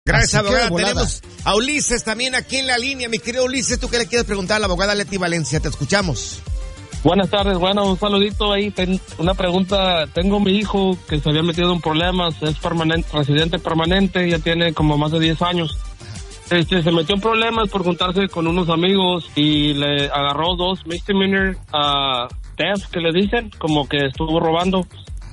Gracias, abogada. Tenemos a Ulises también aquí en la línea. Mi querido Ulises, ¿tú qué le quieres preguntar a la abogada Leti Valencia? Te escuchamos. Buenas tardes, bueno, un saludito ahí. Una pregunta, tengo mi hijo que se había metido en problemas, es residente permanente, ya tiene como más de 10 años. Se metió en problemas por juntarse con unos amigos y le agarró 2 misdemeanor theft, que le dicen, como que estuvo robando.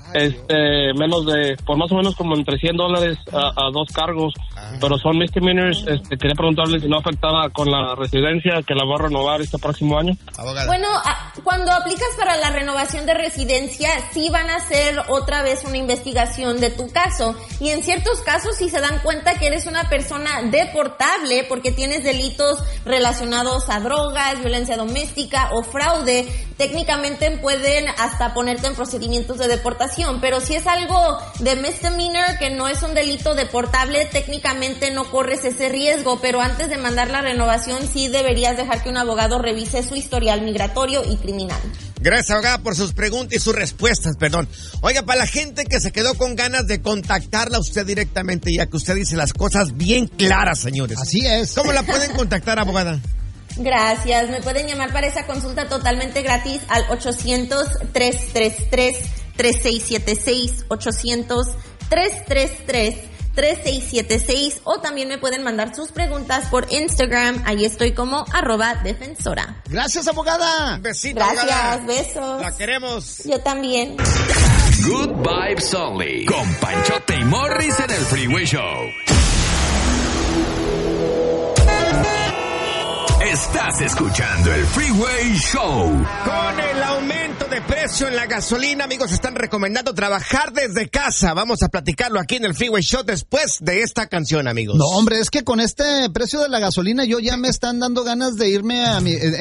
Por más o menos como entre $100 a 2 cargos, pero son misdemeanors. Quería preguntarle si no afectaba con la residencia, que la va a renovar este próximo año. Abogada. Bueno, cuando aplicas para la renovación de residencia, sí van a hacer otra vez una investigación de tu caso, y en ciertos casos si se dan cuenta que eres una persona deportable porque tienes delitos relacionados a drogas, violencia doméstica o fraude, técnicamente pueden hasta ponerte en procedimientos de deportación. Pero si es algo de misdemeanor, que no es un delito deportable, técnicamente no corres ese riesgo, pero antes de mandar la renovación sí deberías dejar que un abogado revise su historial migratorio y criminal. Gracias, abogada, por sus preguntas y sus respuestas, perdón. Oiga, para la gente que se quedó con ganas de contactarla a usted directamente, ya que usted dice las cosas bien claras, señores. Así es. ¿Cómo la pueden contactar, abogada? Gracias, me pueden llamar para esa consulta totalmente gratis al 800-333-3676, 800-333-3676, o también me pueden mandar sus preguntas por Instagram, ahí estoy como @defensora. Gracias, abogada. Un besito, Gracias, abogada. besos. La queremos. Yo también. Good Vibes Only, con Panchote y Morris en el Freeway Show. Estás escuchando el Freeway Show. Con el aumento de precio en la gasolina, amigos, están recomendando trabajar desde casa. Vamos a platicarlo aquí en el Freeway Show después de esta canción, amigos. No, hombre, es que con este precio de la gasolina yo ya me están dando ganas de irme a mi...